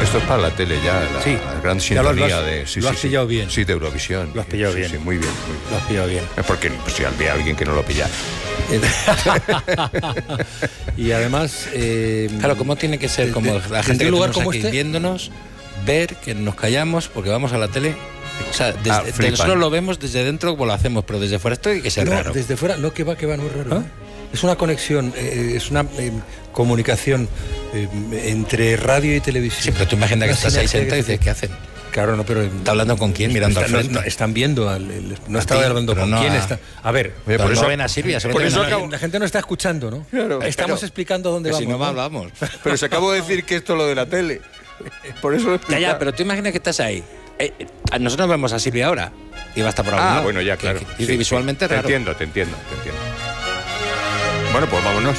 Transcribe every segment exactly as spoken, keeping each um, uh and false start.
esto es para la tele ya, la, sí, la gran sintonía de... Sí, lo has sí, pillado sí, bien. Sí, de Eurovisión. Lo has pillado sí, bien. Sí, muy bien, muy bien. Lo has pillado bien. Es porque pues, si había alguien que no lo pillara. Y además... Eh, claro, ¿cómo tiene que ser? Como de, la gente que lugar tenemos como aquí este, viéndonos, ver que nos callamos porque vamos a la tele. O sea, desde, ah, desde solo lo vemos desde dentro como lo hacemos, pero desde fuera esto hay que ser no, raro. Desde fuera, no, que va, que va, no es raro. ¿Ah? Es una conexión, eh, es una eh, comunicación eh, entre radio y televisión. Sí, pero tú imaginas que estás ahí sentado y dices, ¿qué hacen? Claro, no, pero... ¿Está hablando con quién? Mirando está, al frente. No, no, están viendo, al, el, no está hablando con no quién a... está... A ver, Oye, por eso no ven a Silvia. Por eso acabo... La gente no está escuchando, ¿no? Claro, Estamos pero, explicando dónde vamos. Si no, ¿no? hablamos. Pero se acabo de decir que esto es lo de la tele. Por eso lo explica. Ya, ya, pero tú imaginas que estás ahí. Eh, eh, nosotros vemos a Silvia ahora y va a estar por algún Ah, lado. bueno, ya, claro. Que, que, sí, visualmente sí, raro. Te entiendo, te entiendo, te entiendo. Bueno, pues vámonos.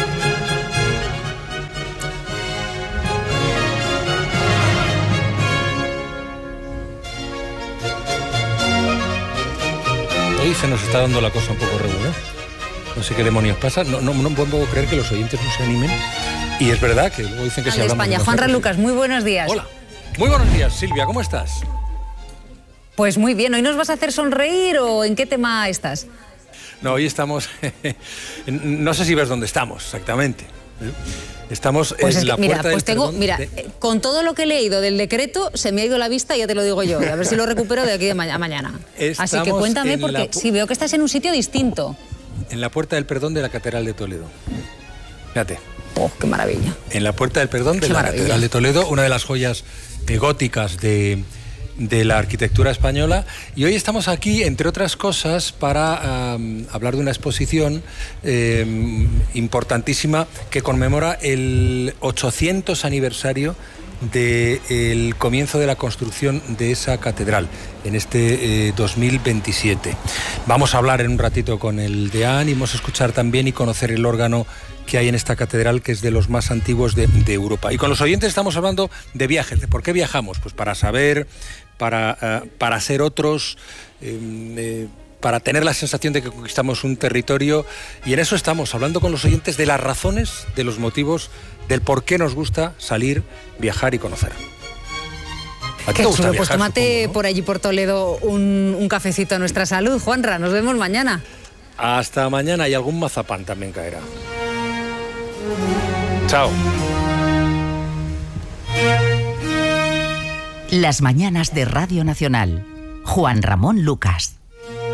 Hoy se nos está dando la cosa un poco regular. No sé qué demonios pasa. No, no, no puedo creer que los oyentes no se animen. Y es verdad que luego dicen que se hablamos España. Juanra Lucas, muy buenos días. Hola. Muy buenos días, Silvia, ¿cómo estás? Pues muy bien. ¿Hoy nos vas a hacer sonreír o en qué tema estás? No, hoy estamos... no sé si ves dónde estamos exactamente. Estamos pues en es la que, mira, puerta pues del tengo, perdón mira, de... con todo lo que he leído del decreto, se me ha ido la vista, ya te lo digo yo. A ver si lo recupero de aquí de ma- a mañana. Estamos Así que cuéntame, porque la... sí, veo que estás en un sitio distinto. En la puerta del perdón de la Catedral de Toledo. Fíjate. ¡Oh, qué maravilla! En la puerta del perdón de qué la maravilla. Catedral de Toledo, una de las joyas góticas de, de la arquitectura española. Y hoy estamos aquí, entre otras cosas, para um, hablar de una exposición eh, importantísima que conmemora el ochocientos aniversario del comienzo de la construcción de esa catedral en este eh, dos mil veintisiete. Vamos a hablar en un ratito con el deán y vamos a escuchar también y conocer el órgano que hay en esta catedral, que es de los más antiguos de, de Europa. Y con los oyentes estamos hablando de viajes. ¿De por qué viajamos? Pues para saber, para, uh, para ser otros, eh, eh, para tener la sensación de que conquistamos un territorio. Y en eso estamos, hablando con los oyentes de las razones, de los motivos, del por qué nos gusta salir, viajar y conocer. ¿A ti Qué te gusta chulo, viajar, pues tómate supongo, ¿no? por allí por Toledo un, un cafecito a nuestra salud, Juanra. Nos vemos mañana. Hasta mañana, y algún mazapán también caerá. Chao. Las mañanas de Radio Nacional. Juan Ramón Lucas.